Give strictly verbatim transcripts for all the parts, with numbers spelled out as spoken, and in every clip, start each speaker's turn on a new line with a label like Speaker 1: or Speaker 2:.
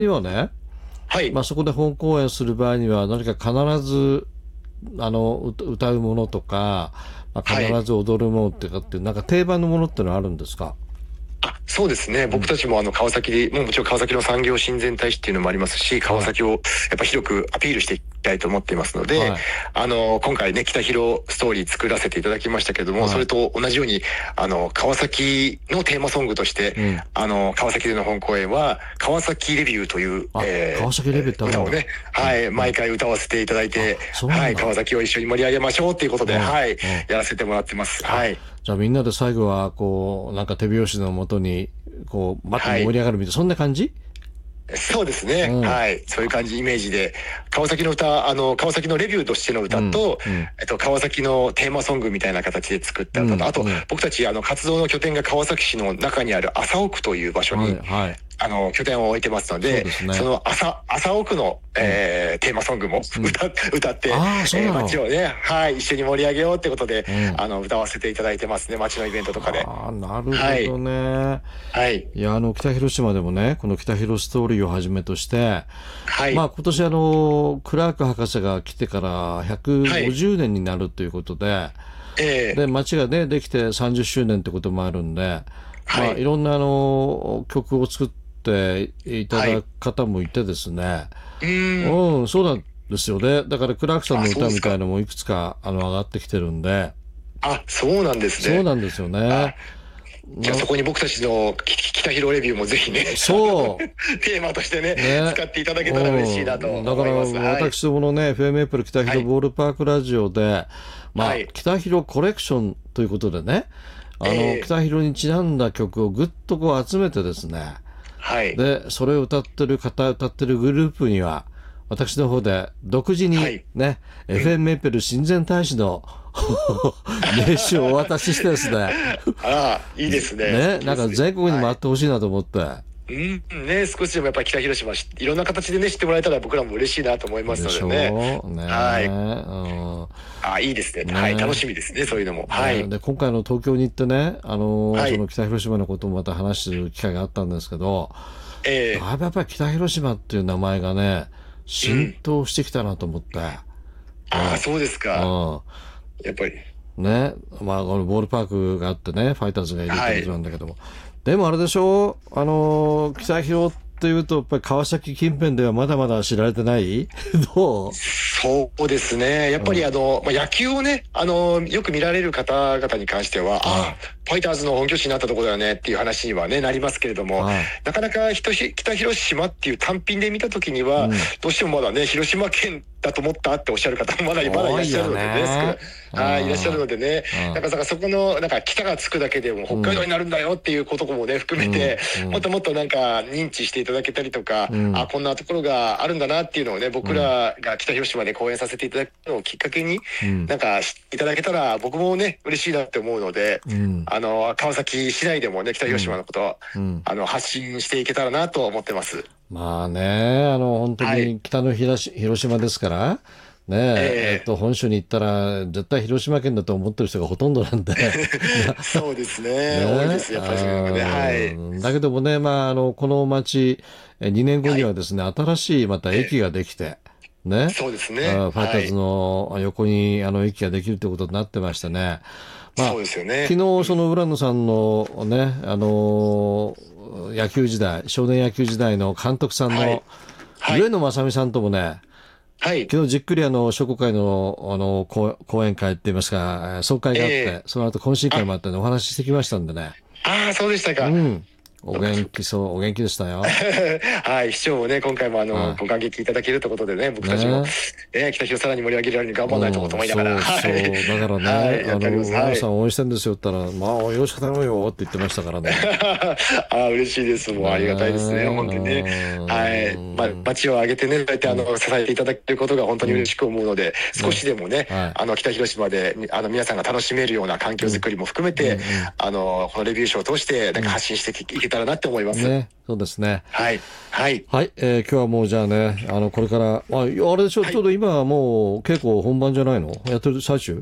Speaker 1: にはね、
Speaker 2: はい。
Speaker 1: まあ、そこで本公演する場合には何か必ずあのう歌うものとか、まあ、必
Speaker 2: はい。
Speaker 1: ず踊るものっていうかっていうなんか定番のものってのはあるんですか？
Speaker 2: あ、そうですね。
Speaker 1: うん。
Speaker 2: 僕たちもあの川崎で、もうもちろん川崎の産業親善大使っていうのもありますし、川
Speaker 1: はい。
Speaker 2: 崎をやっぱ広くアピールしていきたいと思っていますので、
Speaker 1: はい。
Speaker 2: あの、今回ね、北広ストーリー作らせていただきましたけども、そ
Speaker 1: はい。
Speaker 2: れと同じように、あの、川崎のテーマソングとして、
Speaker 1: うん。
Speaker 2: あの、川崎での本公演は、川崎レビューという、
Speaker 1: あ、川
Speaker 2: えー
Speaker 1: 崎レビューってあるんだ。
Speaker 2: 歌をね、はい、
Speaker 1: うん。うん。
Speaker 2: 毎回歌わせていただいて、
Speaker 1: あ、そうな
Speaker 2: はい、
Speaker 1: んだ。
Speaker 2: 川崎を一緒に盛り上げましょうっていうことで、
Speaker 1: うん。
Speaker 2: はい、
Speaker 1: うん。
Speaker 2: やらせてもらってます。は
Speaker 1: あ、
Speaker 2: い。
Speaker 1: じゃあみんなで最後はこうなんか手拍子のもとにこうバッと
Speaker 2: はい。
Speaker 1: 盛り上がるみたいなそんな感じ？
Speaker 2: そうです
Speaker 1: う
Speaker 2: ね。
Speaker 1: ん。
Speaker 2: はい。そういう感じ、イメージで。川崎の歌、あの、川崎のレビューとしての
Speaker 1: うん。
Speaker 2: 歌と、
Speaker 1: うん。
Speaker 2: えっと、川崎のテーマソングみたいな形で作った歌と、
Speaker 1: うん。
Speaker 2: あと、
Speaker 1: うん。
Speaker 2: 僕たち、あの、活動の拠点が川崎市の中にある麻生区という場所
Speaker 1: はい。
Speaker 2: に、
Speaker 1: はい。
Speaker 2: あの、拠点を置いてますの
Speaker 1: そう
Speaker 2: で、
Speaker 1: ですね。
Speaker 2: その朝、朝奥の、
Speaker 1: うん。
Speaker 2: えー、テーマソングも
Speaker 1: うん。
Speaker 2: 歌、歌って、
Speaker 1: ああ、そう
Speaker 2: えー、
Speaker 1: なの。
Speaker 2: 街をね、はい、一緒に盛り上げようってことで、
Speaker 1: うん。
Speaker 2: あの、歌わせていただいてますね、街のイベントとかで。
Speaker 1: はあ、なるほ
Speaker 2: はい、
Speaker 1: どね。
Speaker 2: はい、
Speaker 1: いや、あの、北広島でもね、この北広ストーリーをはじめとして、
Speaker 2: はい、
Speaker 1: まあ今年あの、クラーク博士が来てから
Speaker 2: はい、
Speaker 1: ひゃくごじゅうねんになるということで、で、
Speaker 2: えー、
Speaker 1: 街がね、できてさんじゅっしゅうねんってこともあるんで、まあい
Speaker 2: はい、
Speaker 1: ろんなあの、曲を作っていた
Speaker 2: はい、
Speaker 1: だく方もいてですね、
Speaker 2: うーん、
Speaker 1: うん、そうなんですよね。だからクラークさん
Speaker 2: あ、
Speaker 1: の歌みたい
Speaker 2: そうですか。
Speaker 1: なのもいくつかあの上がってきてるんで、
Speaker 2: あ、そうなんですね。
Speaker 1: そうなんですよね。
Speaker 2: あ、じゃあ
Speaker 1: な、
Speaker 2: そこに僕たちのきき北広レビューもぜひね、あの、
Speaker 1: そ
Speaker 2: テーマとしてね、
Speaker 1: う。ね。
Speaker 2: 使っていただけたら嬉しいなと
Speaker 1: うん。だから
Speaker 2: 思います。はい。
Speaker 1: 私どものね、エフエム エイプル北
Speaker 2: はい。
Speaker 1: 広ボールパークラジオで、まあ、
Speaker 2: はい。
Speaker 1: 北広コレクションということでね、あの、
Speaker 2: ええ、
Speaker 1: 北広にちなんだ曲をぐっとこう集めてですね、
Speaker 2: はい。
Speaker 1: で、それを歌ってる方、歌ってるグループには、私の方で独自に
Speaker 2: はい。
Speaker 1: ね、
Speaker 2: うん。
Speaker 1: エフエム エイプル親善大使の名刺をお渡ししてですね、
Speaker 2: ああ、いいですね。素
Speaker 1: ね、なんか
Speaker 2: 敵ですね。
Speaker 1: 全国に
Speaker 2: はい。
Speaker 1: 回ってほしいなと思って。
Speaker 2: うん、ね、少しでもやっぱり北広島し、いろんな形でね、知ってもらえたら僕らも嬉しいなと思います
Speaker 1: でし
Speaker 2: のでね。
Speaker 1: ょうね
Speaker 2: はい。
Speaker 1: え。
Speaker 2: ああ、いいですね。
Speaker 1: うん。
Speaker 2: はい。楽
Speaker 1: ね
Speaker 2: しみですね。そういうのも。は
Speaker 1: ね
Speaker 2: い。
Speaker 1: で、今回の東京に行ってね、あのー
Speaker 2: はい。
Speaker 1: その北広島のこともまた話する機会があったんですけど、だい
Speaker 2: ええ、
Speaker 1: ぶやっぱり北広島っていう名前がね、浸
Speaker 2: うん。
Speaker 1: 透してきたなと思って。
Speaker 2: ああ、そうですか。
Speaker 1: う
Speaker 2: やっぱり。
Speaker 1: ん。ね。まあ、このボールパークがあってね、ファイターズがいるってこと
Speaker 2: はい。
Speaker 1: なんだけども。でもあれでしょう、あのー北広っていうと、やっぱり川崎近辺ではまだまだ知られてないど
Speaker 2: そうですね。やっ
Speaker 1: う？うん。
Speaker 2: ぱりあの、まあ、野球をね、あの、よく見られる方々に関しては、ああ、
Speaker 1: はい。
Speaker 2: ファイターズの本拠地になったところだよねっていう話にはね、なりますけれども、
Speaker 1: はい。
Speaker 2: なかなかひとし北広島っていう単品で見たときには、
Speaker 1: うん。
Speaker 2: どうしてもまだね、広島県だと思ったっておっしゃる方もまだ、まだいらっしゃ
Speaker 1: 多いよ
Speaker 2: るのでね、少ない。
Speaker 1: ね。う
Speaker 2: はい、いらっしゃる
Speaker 1: ん。
Speaker 2: のでね、
Speaker 1: うん。
Speaker 2: なんかさそこの、なんか北がつくだけでも北海道に
Speaker 1: うん。
Speaker 2: なるんだよっていうこともね、含
Speaker 1: うん。
Speaker 2: めて、
Speaker 1: うん。
Speaker 2: もっともっとなんか認知していただけたりとか、あ、
Speaker 1: うん。
Speaker 2: こんなところがあるんだなっていうのをね、僕
Speaker 1: うん。
Speaker 2: らが北広島で講演させていただくのをきっかけに、
Speaker 1: うん。
Speaker 2: なんか知っていただけたら僕もね、嬉しいなって思うので、
Speaker 1: うん。
Speaker 2: あの、川崎市内でもね、北広島
Speaker 1: うん。
Speaker 2: のことを、
Speaker 1: うん。
Speaker 2: あの、発信していけたらなと思ってます。
Speaker 1: まあね、あの、本当
Speaker 2: はい。
Speaker 1: に北の広し広島ですから、ねえ、えっ
Speaker 2: ええ
Speaker 1: と、本州に行ったら、絶対広島県だと思ってる人がほとんどなんで、
Speaker 2: そうです
Speaker 1: ね
Speaker 2: ね。多いで
Speaker 1: え、
Speaker 2: す。やっぱりそういうのがね。はい。
Speaker 1: うんだけどもね、まあ、あの、この町、えにねんご
Speaker 2: はい。
Speaker 1: にはですね、新しいまた
Speaker 2: ええ、
Speaker 1: 駅ができて、ね、
Speaker 2: そうですね。
Speaker 1: あファイターズ
Speaker 2: はい。
Speaker 1: の横にあの駅ができるということになってましてね、まあ、
Speaker 2: そうですよね。
Speaker 1: 昨日、そ
Speaker 2: うん。
Speaker 1: の浦野さんのね、あのー野球時代、少年野球時代の監督さんの
Speaker 2: はい。はい。
Speaker 1: 上野正美さんともね、
Speaker 2: はい。
Speaker 1: 昨日じっくりあの、商工会の、あの、講講演会って言いますか、えー総会があって、
Speaker 2: ええ、
Speaker 1: その後懇親会
Speaker 2: あ、
Speaker 1: もあってね、お話ししてきましたんでね。
Speaker 2: ああ、そうでしたか。
Speaker 1: うん。お
Speaker 2: そっかそっか。
Speaker 1: 元気そう、お元気でしたよ。
Speaker 2: はい、市長もね、今回もあの、
Speaker 1: は
Speaker 2: ご感激いただけるということでね、僕
Speaker 1: い。
Speaker 2: たちも、
Speaker 1: ね。
Speaker 2: ね、北広さらに盛り上げるように頑張らないとと
Speaker 1: うん、
Speaker 2: 思いながら、
Speaker 1: そう
Speaker 2: はい、
Speaker 1: そう。だからね、
Speaker 2: はい、や
Speaker 1: あの、
Speaker 2: っております。
Speaker 1: 浦野
Speaker 2: はい。
Speaker 1: さん応援してんですよって言ったら、まあ、よろしく頼むよって言ってましたからね。
Speaker 2: ああ、嬉しいです。もう
Speaker 1: ね
Speaker 2: ありがたいですね。本当にね。
Speaker 1: え、
Speaker 2: はい。まあ、
Speaker 1: うん。
Speaker 2: 街を挙げてね、そうやってあ
Speaker 1: うん。
Speaker 2: の、支えていただけることが本当に
Speaker 1: うん。
Speaker 2: 嬉しく思うので、少し
Speaker 1: ね。
Speaker 2: でもね、
Speaker 1: はい。
Speaker 2: あの、北広島で、みあの、皆さんが楽しめるような環境
Speaker 1: うん。
Speaker 2: づくりも含め
Speaker 1: うん。
Speaker 2: て、
Speaker 1: うん。
Speaker 2: あの、このレビューショーを通して、なんか
Speaker 1: うん。
Speaker 2: 発信していけたらなって思います。
Speaker 1: ね。そうですね。
Speaker 2: はい。はい。
Speaker 1: はい。えー今日はもうじゃあね、あの、これから、あ、いやあれでしょ、
Speaker 2: はい。
Speaker 1: ちょうど今はもう結構本番じゃないのやってる最中？
Speaker 2: あ、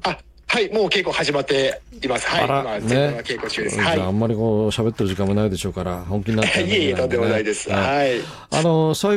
Speaker 2: はい、もう稽古始まっています。はい、
Speaker 1: あら
Speaker 2: 今、
Speaker 1: ね
Speaker 2: 全部は稽古中です。はい。
Speaker 1: じゃああんまりこう喋ってる時間もないでしょうから本気になってやんなきゃいけないね
Speaker 2: いえいえ、とんでもないです。
Speaker 1: はい
Speaker 2: はい。
Speaker 1: あの最